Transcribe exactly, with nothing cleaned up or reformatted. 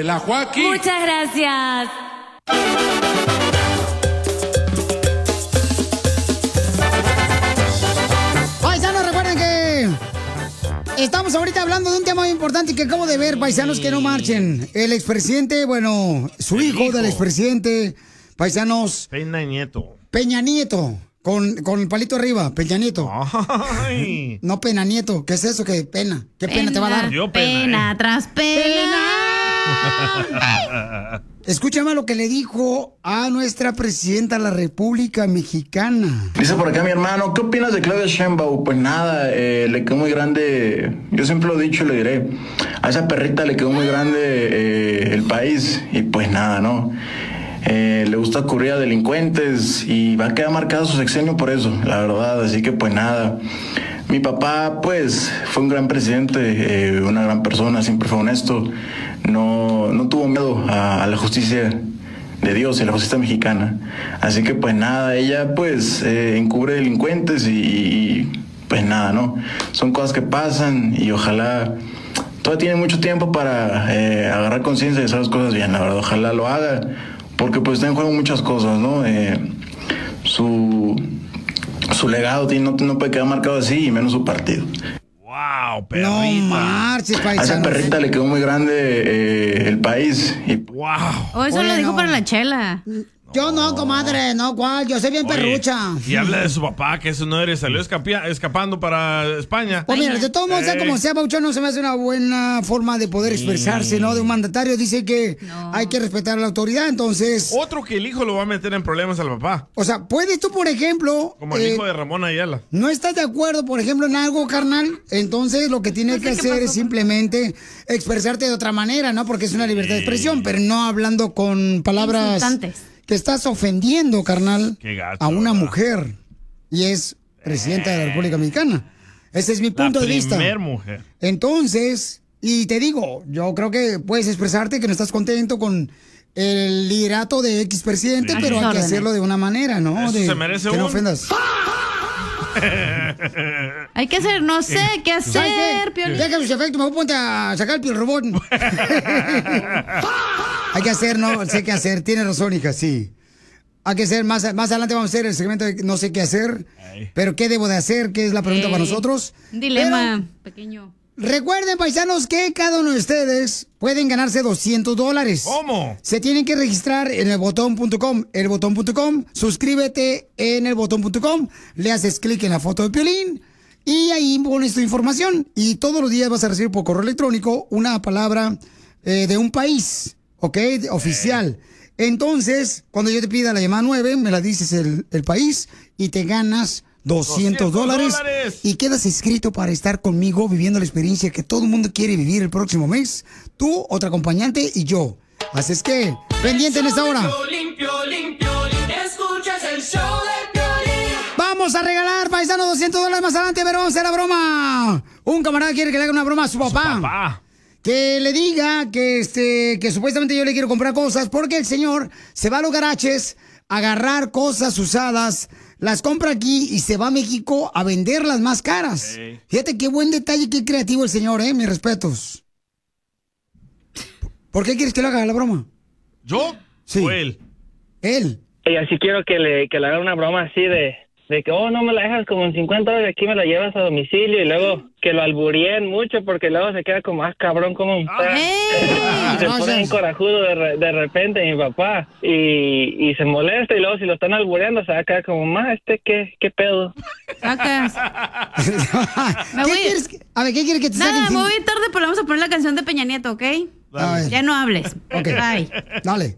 La Joaquín. Muchas gracias. Paisanos, recuerden que estamos ahorita hablando de un tema muy importante que acabo de ver, paisanos, que no marchen. El expresidente, bueno, su hijo, hijo del expresidente, paisanos. Peña Nieto. Peña Nieto. Con, con el palito arriba, Peña Nieto. Ay. No, Pena Nieto. ¿Qué es eso? ¿Qué pena? ¿Qué pena, pena te va a dar? Yo pena, pena eh. tras pena. pena. Escúchame lo que le dijo a nuestra presidenta de la República Mexicana. Dice por acá mi hermano, ¿qué opinas de Claudia Sheinbaum? Pues nada, eh, le quedó muy grande, yo siempre lo he dicho y le diré, a esa perrita le quedó muy grande eh, el país y pues nada, ¿no? Eh, le gusta cubrir a delincuentes y va a quedar marcado su sexenio por eso, la verdad, así que pues nada. Mi papá pues fue un gran presidente, eh, una gran persona, siempre fue honesto, no, no tuvo miedo a, a la justicia de Dios y a la justicia mexicana, así que pues nada, ella pues eh, encubre delincuentes y, y pues nada, ¿no? Son cosas que pasan y ojalá... Todavía tiene mucho tiempo para eh, agarrar conciencia de esas cosas bien, la verdad, ojalá lo haga. Porque pues está en juego muchas cosas, ¿no? Eh, su, su legado tiene, no, no puede quedar marcado así, y menos su partido. ¡Wow, perrita! No marches, paisanos. A esa perrita le quedó muy grande eh, el país. Y... ¡Wow! O eso Oye, lo dijo no. para la chela. Yo no, comadre, no, ¿cuál? Yo soy bien Oye, perrucha. Y habla de su papá, que eso no eres, salió escapia, escapando para España. Pues mira, de todos modos, sea como sea, Pauchón, no se me hace una buena forma de poder expresarse, sí. ¿no? De un mandatario. Dice que no. hay que respetar a la autoridad, entonces... Otro que el hijo lo va a meter en problemas al papá. O sea, ¿puedes tú, por ejemplo... Como el eh, hijo de Ramón Ayala. ¿No estás de acuerdo, por ejemplo, en algo, carnal? Entonces, lo que tienes no sé que hacer pasó, es simplemente expresarte de otra manera, ¿no? Porque es una libertad sí. de expresión, pero no hablando con palabras... Insultantes. Que estás ofendiendo, carnal, gacho, a una ¿verdad? mujer. Y es presidenta eh. de la República Mexicana. Ese es mi punto la de vista. Primer mujer. Entonces, y te digo, yo creo que puedes expresarte que no estás contento con el liderato de X presidente, sí. pero hay que hacerlo de una manera, ¿no? Eso de, se merece que no un... ofendas. Hay que hacer, no sé qué hacer, Piolín. Deja mis efectos, me voy a ponte a sacar el piolrobot. Hay que hacer, no sé qué hacer. Tiene razón, hija, sí. Hay que hacer, más, más adelante vamos a hacer el segmento de no sé qué hacer. Ay. Pero ¿qué debo de hacer? ¿Qué es la pregunta Ey. para nosotros? Un dilema pero, pequeño. Recuerden, paisanos, que cada uno de ustedes pueden ganarse doscientos dólares. ¿Cómo? Se tienen que registrar en el botón punto com, el botón punto com, suscríbete en el botón punto com, le haces clic en la foto de Piolín y ahí pones tu información y todos los días vas a recibir por correo electrónico una palabra eh, de un país, ¿ok? Oficial. Entonces, cuando yo te pida la llamada nueve, me la dices el, el país y te ganas doscientos dólares y quedas inscrito para estar conmigo viviendo la experiencia que todo el mundo quiere vivir el próximo mes. Tú, otro acompañante y yo. Así es que, pendiente en esta hora. Piolín, Piolín, Piolín, escuchas el show de Piolín. Vamos a regalar, paisano, doscientos dólares más adelante, pero vamos a hacer la broma. Un camarada quiere que le haga una broma a su papá. Su papá. Que le diga que, este, que supuestamente yo le quiero comprar cosas porque el señor se va a los garaches a agarrar cosas usadas, las compra aquí y se va a México a venderlas más caras. Hey. Fíjate qué buen detalle, qué creativo el señor, ¿eh? Mis respetos. ¿Por qué quieres que le haga la broma? ¿Yo? Sí. ¿O él? Él. Y así quiero que le, que le haga una broma así de, de que, oh, no me la dejas como en cincuenta dólares, aquí me la llevas a domicilio y luego que lo alburien mucho porque luego se queda como más cabrón como un ¡Hey! se pone bien corajudo de, re, de repente mi papá y, y se molesta y luego si lo están albureando se va a quedar como, más este, ¿qué, qué pedo? Sacas. ¿Qué voy... quieres? A ver, ¿qué quieres que te Nada, saquen? me voy tarde, pero vamos a poner la canción de Peña Nieto, ¿ok? Ya no hables. Ok, Bye. Dale.